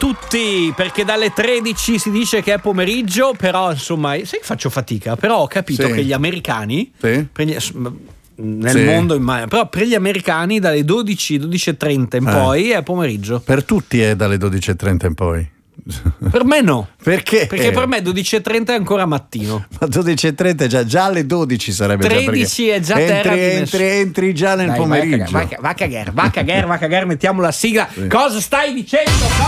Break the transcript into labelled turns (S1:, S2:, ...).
S1: tutti, perché dalle 13 si dice che è pomeriggio, però insomma, sai che faccio fatica, però ho capito che gli americani nel mondo, però per gli americani dalle 12:30 in poi è pomeriggio.
S2: Per tutti è dalle 12:30 in poi.
S1: Per me no.
S2: Perché?
S1: Perché per me 12:30 è ancora mattino.
S2: Ma 12:30 è già alle 12 sarebbe
S1: 13
S2: già,
S1: è già terra.
S2: Entri già nel pomeriggio.
S1: Va a cagare, mettiamo la sigla. Cosa stai dicendo?